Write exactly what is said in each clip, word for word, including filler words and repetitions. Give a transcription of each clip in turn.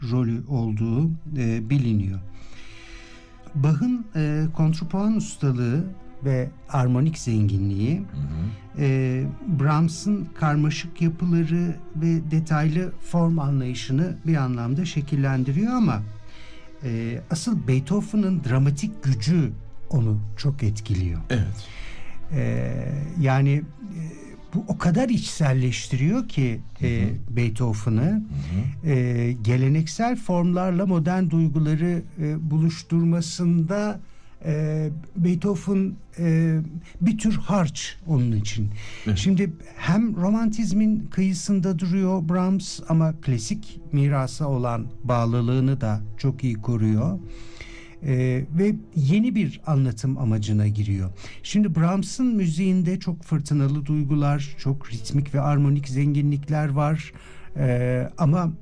rolü olduğu e, biliniyor. Bach'ın e, kontrpuan ustalığı ve armonik zenginliği, hı hı. E, Brahms'ın karmaşık yapıları ve detaylı form anlayışını bir anlamda şekillendiriyor ama e, asıl Beethoven'ın dramatik gücü onu çok etkiliyor. Evet. E, yani e, bu o kadar içselleştiriyor ki e, Beethoven'ı, hı hı. E, geleneksel formlarla modern duyguları e, buluşturmasında e, Beethoven e, bir tür harç onun için. Evet. Şimdi hem romantizmin kıyısında duruyor Brahms ama klasik mirasa olan bağlılığını da çok iyi koruyor. Ee, ve yeni bir anlatım amacına giriyor. Şimdi Brahms'ın müziğinde çok fırtınalı duygular, çok ritmik ve armonik zenginlikler var. Ee, ama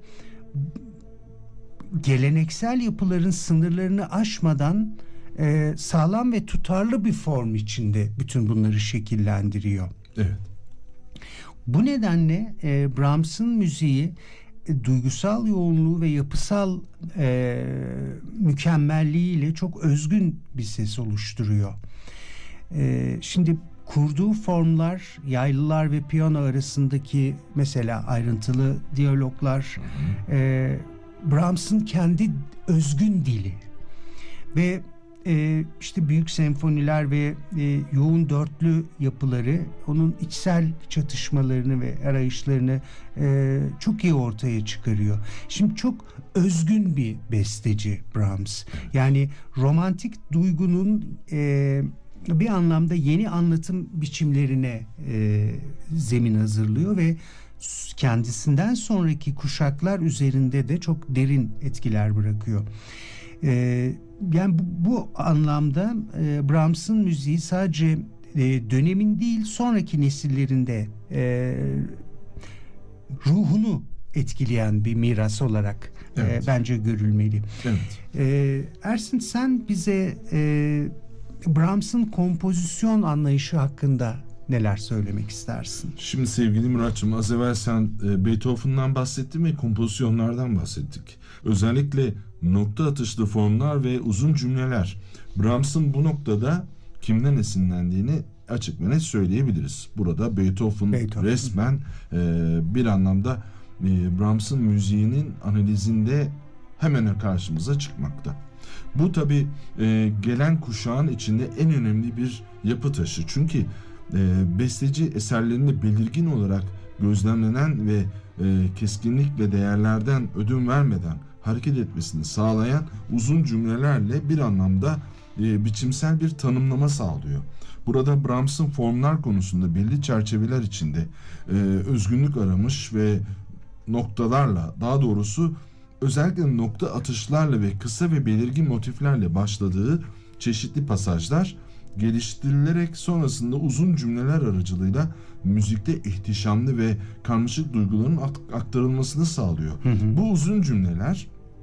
geleneksel yapıların sınırlarını aşmadan e, sağlam ve tutarlı bir form içinde bütün bunları şekillendiriyor. Evet. Bu nedenle e, Brahms'ın müziği duygusal yoğunluğu ve yapısal e, mükemmelliğiyle çok özgün bir ses oluşturuyor. E, şimdi kurduğu formlar, yaylılar ve piyano arasındaki mesela ayrıntılı diyaloglar, e, Brahms'ın kendi özgün dili ve e, işte büyük senfoniler ve e, yoğun dörtlü yapıları onun içsel çatışmalarını ve arayışlarını e, çok iyi ortaya çıkarıyor. Şimdi çok özgün bir besteci Brahms. Yani romantik duygunun e, bir anlamda yeni anlatım biçimlerine e, zemin hazırlıyor ve kendisinden sonraki kuşaklar üzerinde de çok derin etkiler bırakıyor. Ee, yani bu, bu anlamda e, Brahms'ın müziği sadece e, dönemin değil sonraki nesillerinde e, ruhunu etkileyen bir miras olarak evet. e, bence görülmeli. Evet. E, Ersin, sen bize e, Brahms'ın kompozisyon anlayışı hakkında neler söylemek istersin? Şimdi sevgili Muratçığım, az evvel sen e, Beethoven'dan bahsettin ve kompozisyonlardan bahsettik. Özellikle nokta atışlı formlar ve uzun cümleler. Brahms'ın bu noktada kimden esinlendiğini açık ve net söyleyebiliriz. Burada Beethoven, Beethoven. resmen e, bir anlamda e, Brahms'ın müziğinin analizinde hemen karşımıza çıkmakta. Bu tabii e, gelen kuşağın içinde en önemli bir yapı taşı. Çünkü e, besteci eserlerinde belirgin olarak gözlemlenen ve e, keskinlikle değerlerden ödün vermeden hareket etmesini sağlayan uzun cümlelerle bir anlamda e, biçimsel bir tanımlama sağlıyor. Burada Brahms'ın formlar konusunda belli çerçeveler içinde e, özgünlük aramış ve noktalarla, daha doğrusu özellikle nokta atışlarla ve kısa ve belirgin motiflerle başladığı çeşitli pasajlar geliştirilerek sonrasında uzun cümleler aracılığıyla müzikte ihtişamlı ve karmaşık duyguların aktarılmasını sağlıyor. Hı hı. Bu uzun cümleler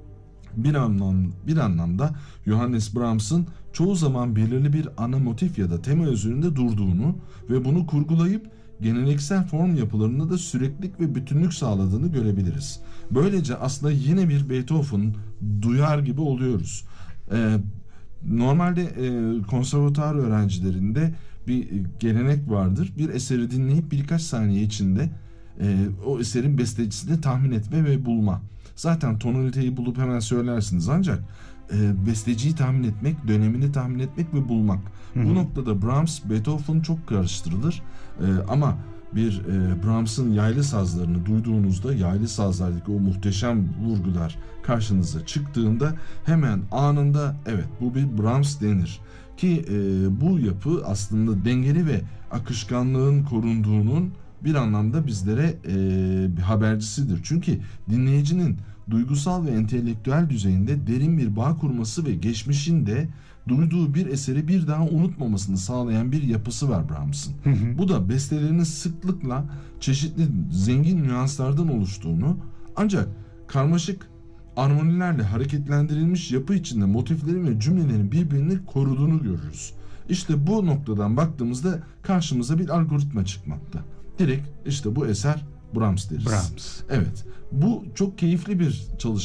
bir anlam bir anlamda Johannes Brahms'ın çoğu zaman belirli bir ana motif ya da tema üzerinde durduğunu ve bunu kurgulayıp geleneksel form yapılarında da süreklilik ve bütünlük sağladığını görebiliriz. Böylece aslında yine bir Beethoven duyar gibi oluyoruz. Ee, Normalde e, konservatuar öğrencilerinde bir gelenek vardır. Bir eseri dinleyip birkaç saniye içinde e, o eserin bestecisini tahmin etme ve bulma. Zaten tonaliteyi bulup hemen söylersiniz, ancak e, besteciyi tahmin etmek, dönemini tahmin etmek ve bulmak. Hı-hı. Bu noktada Brahms, Beethoven çok karıştırılır. E, ama bir e, Brahms'ın yaylı sazlarını duyduğunuzda, yaylı sazlardaki o muhteşem vurgular karşınıza çıktığında hemen anında evet bu bir Brahms denir. Ki e, bu yapı aslında dengeli ve akışkanlığın korunduğunun bir anlamda bizlere e, bir habercisidir. Çünkü dinleyicinin duygusal ve entelektüel düzeyinde derin bir bağ kurması ve geçmişinde duyduğu bir eseri bir daha unutmamasını sağlayan bir yapısı var Brahms'ın. Hı hı. Bu da bestelerinin sıklıkla çeşitli zengin nüanslardan oluştuğunu, ancak karmaşık armonilerle hareketlendirilmiş yapı içinde motiflerin ve cümlelerin birbirini koruduğunu görürüz. İşte bu noktadan baktığımızda karşımıza bir algoritma çıkmakta. Direkt işte bu eser Brahms deriz. Brahms. Evet. Bu çok keyifli bir çalışma.